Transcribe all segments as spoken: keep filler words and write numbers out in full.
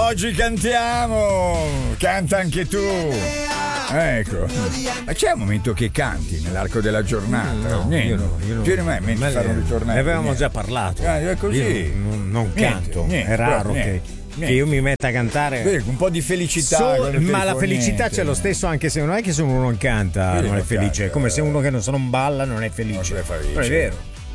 oggi cantiamo. Canta anche tu. Ecco. Ma c'è un momento che canti nell'arco della giornata? No, niente. Io no, io no. Tieni mai, mentre fare un ritornello. Ne avevamo niente. già parlato. Eh, è così. Io non, non Niente, canto. niente, è raro niente, che, niente. che io mi metta a cantare. Vedi, un po' di felicità. So- quando ti ma la fa felicità niente. c'è lo stesso, anche se non è che se uno non canta Io non è non felice. canto, È come se eh. uno che non, se non balla non è felice. Non è felice. Non è vero.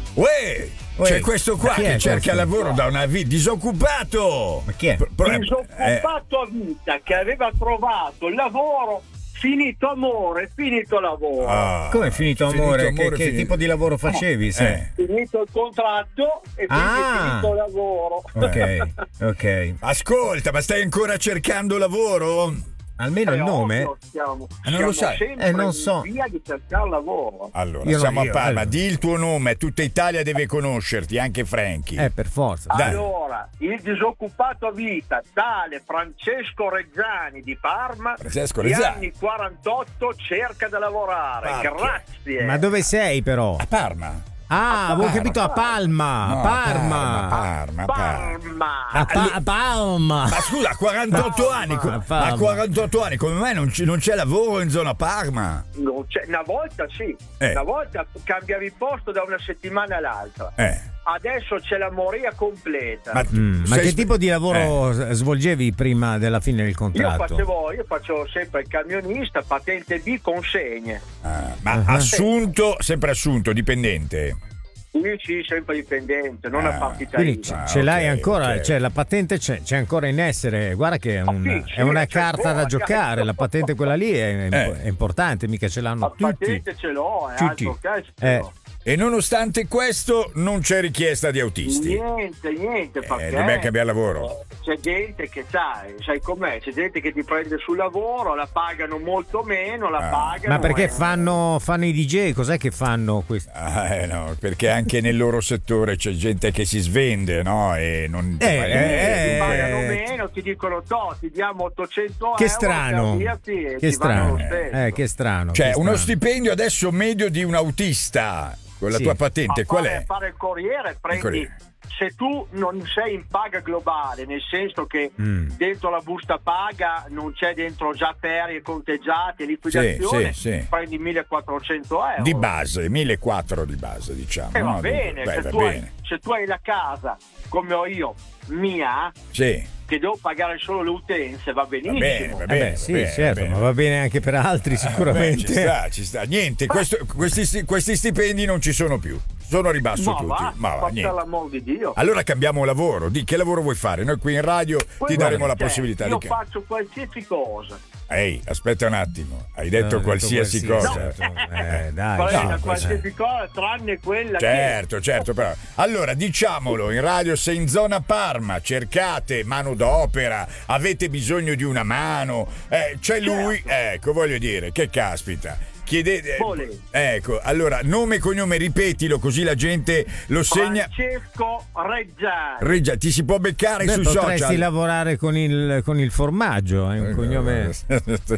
Uè, Uè, c'è questo qua chi è che cerca questo? lavoro da una vita. Disoccupato. Ma chi è? Pro- pro- Disoccupato a vita che aveva trovato il lavoro, finito amore, finito lavoro. Ah, Come è finito amore? finito amore, che che finito- tipo di lavoro facevi? se? Eh. Finito il contratto e quindi Ah. finito il lavoro. Ok, ok. Ascolta, ma stai ancora cercando lavoro? Almeno il Eh, nome? ovvio, Siamo, Ah, non lo siamo sai? sempre Eh, non in so. via di cercare lavoro. Allora, Io no, siamo io, a Parma, allora. di il tuo nome, tutta Italia deve conoscerti, anche Frankie. Eh, per forza. Dai. Allora, il disoccupato a vita, tale Francesco Reggiani di Parma, Francesco di Reggiani. anni quarantotto, cerca da lavorare. Porca. Grazie. Ma dove sei però? A Parma. Ah, avevo Parma. capito a Palma. No, Parma. Parma, Parma, Parma. Parma. A Pa- a Palma. Ma scusa, a quarantotto Parma, anni, co- Parma. a quarantotto anni, come mai non, c- non c'è lavoro in zona Parma? Non c'è- una volta sì, Eh. una volta cambiavi posto da una settimana all'altra. Eh. Adesso c'è la moria completa. Ma, Mm, ma sei che sp- tipo di lavoro Eh. s- svolgevi prima della fine del Io contratto? facevo, io facevo sempre il camionista, patente B, consegne. Ah, ma Uh-huh. assunto, sempre assunto, dipendente. Io sì, sempre dipendente, non Ah, a partita Quindi IVA. ce, Ah, ce l'hai ok, ancora, ok. cioè la patente c'è, c'è ancora in essere. Guarda che è, un- sì, sì, è una c'è carta ancora, da giocare. cazzo. La patente quella lì è, Eh. è importante, mica ce l'hanno La tutti. patente ce l'ho, è Tutti. altro che ce Eh. l'ho. E nonostante questo non c'è richiesta di autisti. Niente, niente, Eh, perché dobbiamo cambiare lavoro. c'è gente che sai, sai com'è, c'è gente che ti prende sul lavoro, la pagano molto meno, la Ah. pagano. Ma perché e- fanno, fanno i D J? Cos'è che fanno questi? Ah, eh, no, perché anche nel loro settore c'è gente che si svende, no? E non Eh, ma- eh, ti eh, pagano eh, meno, ti dicono to, ti diamo ottocento Che euro, strano. cambiati e Che ti vanno lo strano. stesso. Eh, che strano. Cioè, che uno strano. stipendio adesso medio di un autista con la Sì. tua Ma patente, qual fare, è? fare il corriere, prendi. corriere. Se tu non sei in paga globale, nel senso che Mm. dentro la busta paga non c'è dentro già ferie conteggiate, liquidazione, Sì, sì, sì. prendi millequattrocento euro. Di base, millequattrocento di base, diciamo. Eh, va no? bene, Beh, se, va tu hai, bene. se tu hai la casa come ho io, mia, Sì. che devo pagare solo le utenze, va benissimo. Va bene, va Eh bene. beh, sì, va bene, certo, va bene. ma va bene anche per altri Beh, sicuramente. ci sta, ci sta. Niente, questo- questi, sti- questi stipendi non ci sono più. Sono a ribasso Ma tutti. va, Ma va, faccia niente. l'amor di Dio. Allora cambiamo lavoro. Di che lavoro vuoi fare? Noi qui in radio ti Poi daremo la guarda, possibilità io di. faccio qualsiasi cosa. Ehi, aspetta un attimo. Hai detto No, ho detto qualsiasi, cosa. certo. Eh, dai, Quella sì, è eh. qualsiasi cosa tranne quella Certo, certo, però. Allora, diciamolo, in radio sei in zona Parma, cercate manodopera, avete bisogno di una mano, eh, c'è lui, ecco, voglio dire, che caspita. Chiedete, Vole. ecco, allora, nome e cognome, ripetilo così la gente lo che segna. Francesco Reggiani. Reggia, ti si può beccare Beh, sui potresti social. lavorare con il, con il formaggio, è un cognome Eh,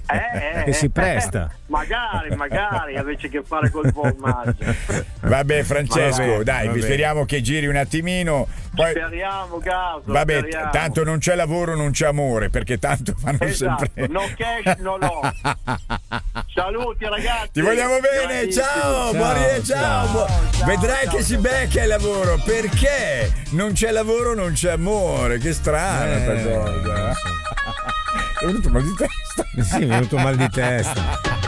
eh, che si eh. presta. Magari, magari, invece che fare col formaggio. Vabbè, Francesco, Vabbè, dai, vabbè. speriamo che giri un attimino. Poi, Speriamo, Gaso. vabbè, speriamo. tanto non c'è lavoro, non c'è amore, perché tanto fanno Esatto, sempre. no cash, no no. Saluti ragazzi. Ti vogliamo bene, Bravissimi. ciao, Ciao, Maria, ciao. ciao. Ciao, Vedrai ciao, che si ciao. becca il lavoro, perché non c'è lavoro, non c'è amore, che strana Eh, sta cosa. È venuto mal di testa. Sì, mi è venuto mal di testa.